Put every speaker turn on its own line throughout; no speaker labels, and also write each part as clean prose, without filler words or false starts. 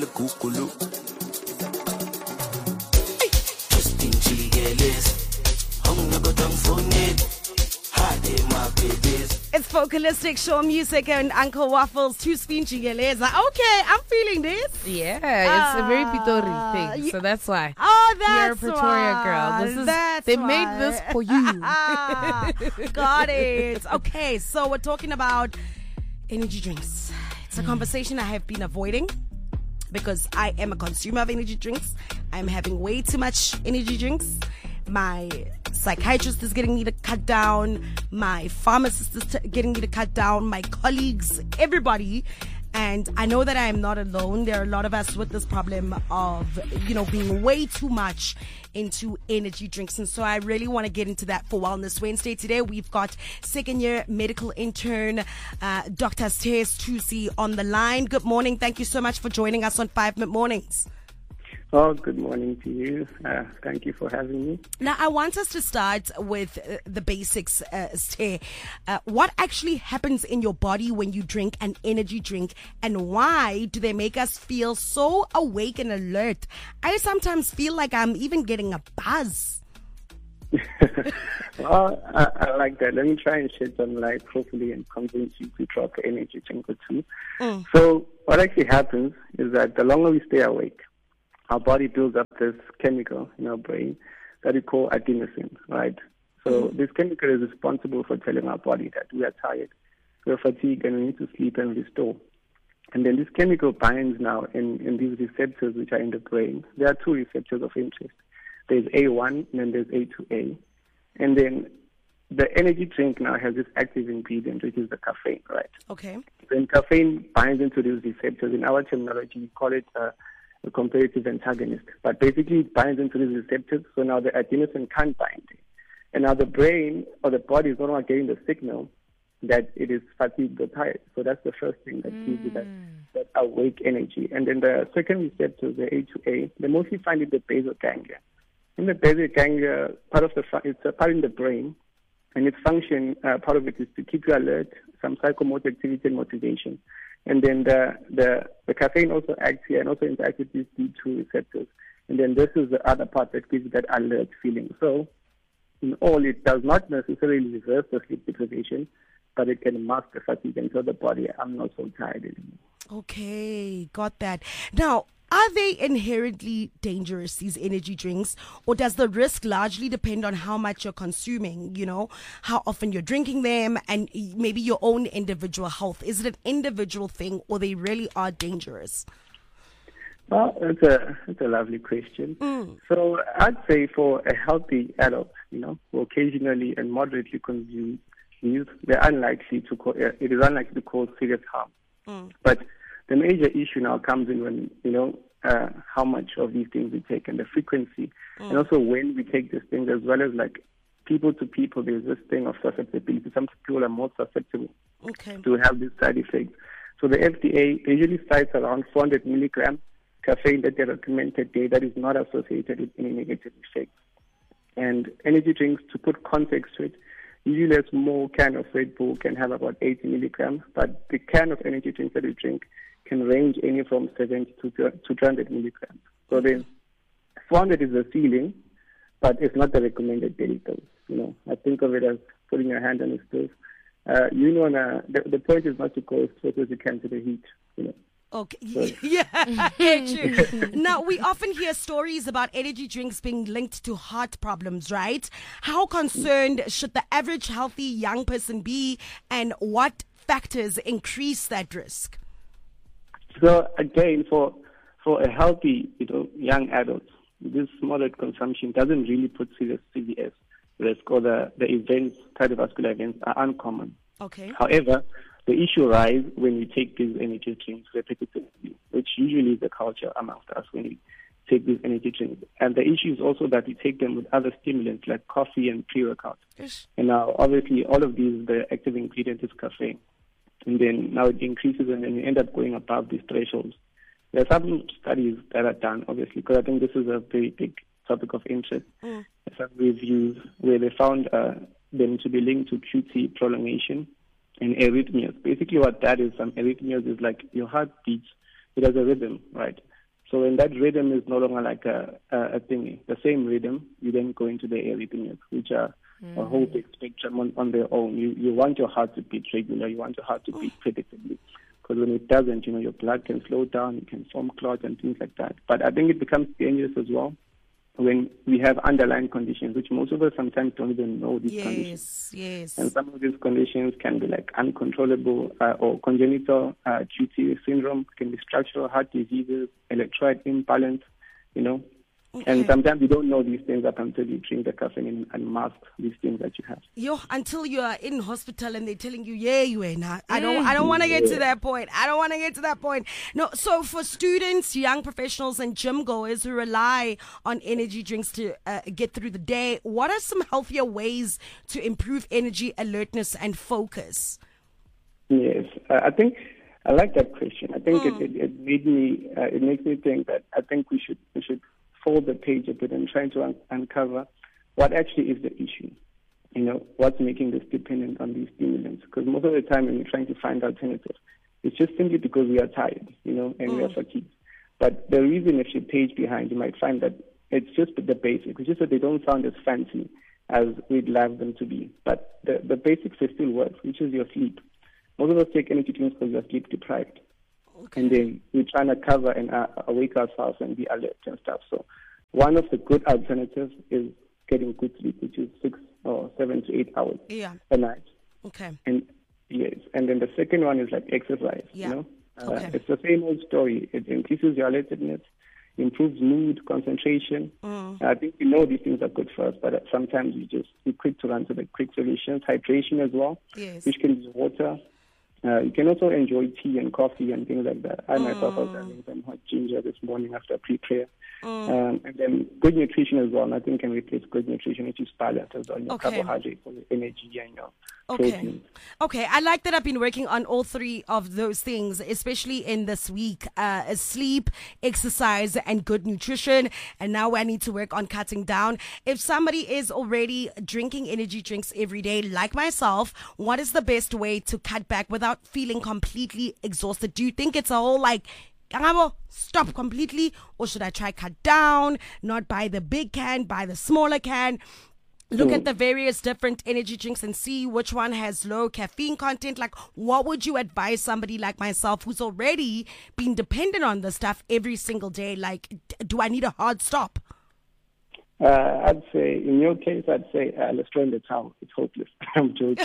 Kukulu. Justin Chigeles.
It's Focalistic Show Music and Uncle Waffles, two Spin Chigeleza. Okay, I'm feeling this.
Yeah, it's a very Pitori thing, so that's why.
Oh, that's
You're a Pretoria
why.
girl.
That's
they
why.
made this for you.
Got it. Okay, so we're talking about energy drinks. It's a conversation I have been avoiding because I am a consumer of energy drinks. I'm having way too much energy drinks. My psychiatrist is getting me to cut down. My pharmacist is getting me to cut down. My colleagues, everybody. And I know that I am not alone. There are a lot of us with this problem of, being way too much into energy drinks. And so I really want to get into that for Wellness Wednesday. Today, we've got second-year medical intern, Dr. Stairs Tusi on the line. Good morning. Thank you so much for joining us on 5 Minute Mornings.
Oh, good morning to you. Thank you for having me.
Now, I want us to start with the basics, Stay. What actually happens in your body when you drink an energy drink, and why do they make us feel so awake and alert? I sometimes feel like I'm even getting a buzz.
Well, I like that. Let me try and shed some light, hopefully, and convince you to drop the energy drink or two. So what actually happens is that the longer we stay awake, our body builds up this chemical in our brain that we call adenosine, right? So this chemical is responsible for telling our body that we are tired, we are fatigued, and we need to sleep and restore. And then this chemical binds now in these receptors which are in the brain. There are two receptors of interest. There's A1 and then there's A2A. And then the energy drink now has this active ingredient, which is the caffeine, right?
Okay.
When caffeine binds into these receptors, in our terminology, we call it a competitive antagonist. But basically it binds into these receptors, so now the adenosine can't bind. And now the brain or the body is no longer getting the signal that it is fatigued or tired. So that's the first thing that gives you that awake energy. And then the second receptor, the A2A, they mostly find in the basal ganglia. In the basal ganglia, it's a part in the brain, and its function, part of it is to keep you alert, some psychomotor activity and motivation. And then the caffeine also acts here and also interacts with these D2 receptors. And then this is the other part that gives you that alert feeling. So in all, it does not necessarily reverse the sleep deprivation, but it can mask the fatigue and tell the body, I'm not so tired anymore.
Okay, got that. Now, are they inherently dangerous, these energy drinks, or does the risk largely depend on how much you're consuming, how often you're drinking them, and maybe your own individual health? Is it an individual thing, or they really are dangerous?
Well, that's a lovely question. So I'd say for a healthy adult, who occasionally and moderately consume these, it is unlikely to cause serious harm. But the major issue now comes in when, how much of these things we take and the frequency, and also when we take these things, as well as like people to people, there's this thing of susceptibility. Some people are more susceptible to have these side effects. So the FDA usually cites around 400 milligrams caffeine that they recommend a day that is not associated with any negative effects. And energy drinks, to put context to it, usually a small can of Red Bull can have about 80 milligrams, but the can of energy drinks that we drink can range any from 70 to 200 milligrams. So then 400 is the ceiling, but it's not the recommended daily dose. I think of it as putting your hand on a stove. The point is not to go as close as you can to the heat.
Okay. Yeah. True. Now, we often hear stories about energy drinks being linked to heart problems, right? How concerned should the average healthy young person be, and what factors increase that risk?
So again, for a healthy, young adult, this moderate consumption doesn't really put serious CVS risk, or the events, cardiovascular events, are uncommon.
Okay.
However, the issue arises when we take these energy drinks repetitively, which usually is the culture amongst us when we take these energy drinks. And the issue is also that we take them with other stimulants like coffee and pre-workout.
Yes.
And now, obviously, all of these, the active ingredient is caffeine. And then now it increases, and then you end up going above these thresholds. There are some studies that are done, obviously, because I think this is a very big topic of interest. Some reviews where they found them to be linked to QT prolongation and arrhythmias. Basically what that is, some arrhythmias is like your heart beats, it has a rhythm, right? So when that rhythm is no longer like a thingy, the same rhythm, you then go into the arrhythmias, which are a whole big spectrum on their own. You want your heart to beat regular, you want your heart to beat predictably. Because when it doesn't, your blood can slow down, you can form clots and things like that. But I think it becomes dangerous as well when we have underlying conditions, which most of us sometimes don't even know these conditions.
Yes.
And some of these conditions can be like uncontrollable or congenital QT syndrome, can be structural heart diseases, electrolyte imbalance, And sometimes you don't know these things up until you drink the caffeine and mask these things that you have.
Until you are in hospital and they're telling you, yeah, you ain't not. I don't want to get to that point. I don't want to get to that point. No. So for students, young professionals, and gym goers who rely on energy drinks to get through the day, what are some healthier ways to improve energy, alertness, and focus?
Yes, I think I like that question. I think it makes me think that I think we should fold the page a bit and try to uncover what actually is the issue. What's making this dependent on these stimulants? Because most of the time when you're trying to find alternatives, it's just simply because we are tired, and we are fatigued. But the reason, if you page behind, you might find that it's just the basics. It's just that they don't sound as fancy as we'd love them to be. But the basics still work, which is your sleep. Most of us take energy drinks because we are sleep deprived. Okay. And then we're trying to cover and awake ourselves and be alert and stuff. So one of the good alternatives is getting good sleep, which is 6 or 7 to 8 hours a night.
Okay.
And yes, and then the second one is like exercise.
Yeah.
Okay. It's the same old story. It increases your alertness, improves mood, concentration. I think these things are good for us, but sometimes we're quick to run to the quick solutions. Hydration as well, which can be water. You can also enjoy tea and coffee and things like that. I myself was having some hot ginger this morning after pre-prayer. And then good nutrition as well. Nothing can replace good nutrition, which is balanced as well. Your carbohydrates and your energy and your protein.
Okay, I like that I've been working on all three of those things, especially in this week. Sleep, exercise, and good nutrition. And now I need to work on cutting down. If somebody is already drinking energy drinks every day, like myself, what is the best way to cut back without feeling completely exhausted? Do you think it's a whole stop completely, or should I try cut down, not buy the big can, buy the smaller can, look at the various different energy drinks and see which one has low caffeine content? Like, what would you advise somebody like myself who's already been dependent on this stuff every single day? Like, do I need a hard stop?
I'd say, in your case, let's throw in the towel. It's hopeless. I'm joking.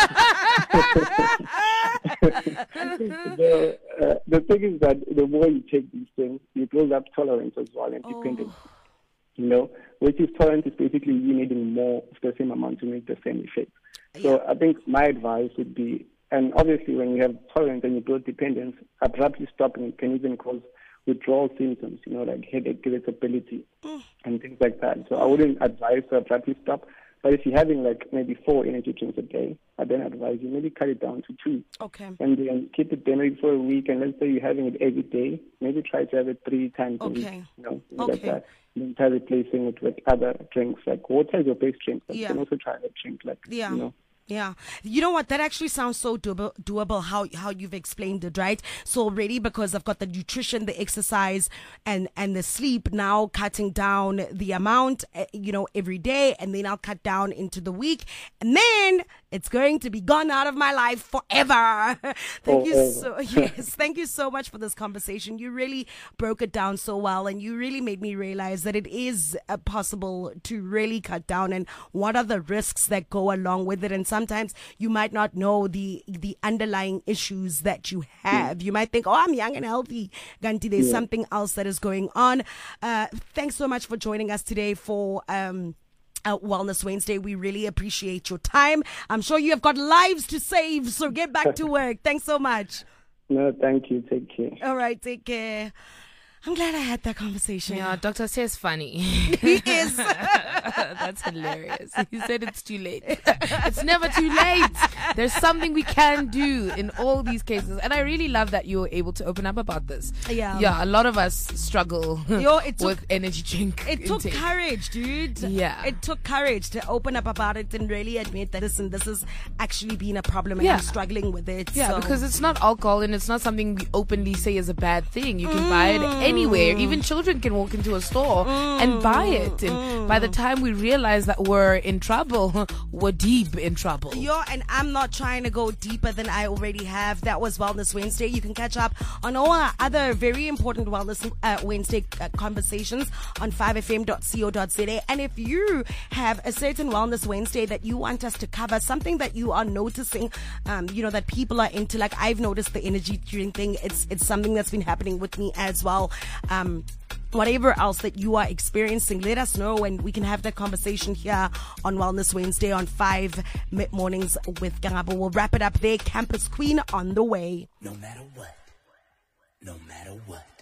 The thing is that the more you take these things, you build up tolerance as well and dependence. Which is tolerance is basically you needing more of the same amount to make the same effect. So I think my advice would be, and obviously when you have tolerance and you build dependence, abruptly stopping it can even cause withdrawal symptoms, like headache, irritability, and things like that. So I wouldn't advise to abruptly stop. But if you're having maybe 4 energy drinks a day, I then advise you maybe cut it down to 2.
Okay.
And then keep it there maybe for a week. And let's say you're having it every day, maybe try to have it 3 times a week. Things like that. And then try replacing it with other drinks. Like water is your base drink, but you can also try a drink
Yeah. You know what? That actually sounds so doable how you've explained it, right? So already, because I've got the nutrition, the exercise, and the sleep, now cutting down the amount, every day, and then I'll cut down into the week. And then it's going to be gone out of my life forever. Thank you so much for this conversation. You really broke it down so well, and you really made me realize that it is possible to really cut down, and what are the risks that go along with it. And sometimes you might not know the underlying issues that you have. You might think, I'm young and healthy. Ganti, there's something else that is going on. Thanks so much for joining us today for Wellness Wednesday. We really appreciate your time. I'm sure you have got lives to save, so get back to work. Thanks so much.
No, thank you. Take care.
All right, take care. I'm glad I had that conversation.
Yeah, Dr. says funny.
He is.
That's hilarious. He said it's too late. It's never too late. There's something we can do in all these cases. And I really love that you were able to open up about this.
Yeah.
Yeah, a lot of us struggle with energy drink
It took
intake.
courage, dude.
Yeah.
It took courage to open up about it and really admit that, listen, this has actually been a problem and
Yeah.
I'm struggling with it.
Yeah,
so.
because it's not alcohol and it's not something we openly say is a bad thing. You can buy it anywhere. Even children can walk into a store and buy it. And by the time we realize that we're in trouble, we're deep in trouble.
And I'm not trying to go deeper than I already have. That was Wellness Wednesday. You can catch up on all our other very important Wellness Wednesday conversations on 5fm.co.za. And if you have a certain Wellness Wednesday that you want us to cover, something that you are noticing, that people are into, like I've noticed the energy drink thing. It's something that's been happening with me as well. Whatever else that you are experiencing, let us know and we can have that conversation here on Wellness Wednesday on 5 mid-mornings with Gangabo. We'll wrap it up there. Campus Queen on the way.
No matter what. No matter what.